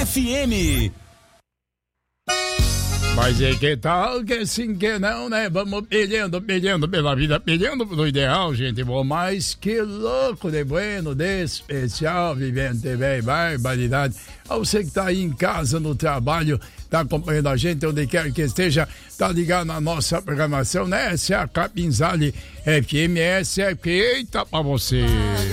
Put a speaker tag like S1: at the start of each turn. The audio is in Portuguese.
S1: FM.
S2: Mas é que tal, que sim, que não, né? Vamos pedindo pela vida, pedindo pro ideal, gente. Bom, mas que louco de bueno, de especial, vivente, bem, barbaridade. A você que tá aí em casa, no trabalho, tá acompanhando a gente, onde quer que esteja, tá ligado na nossa programação, né? Essa é a Capinzale FM, essa é feita pra você.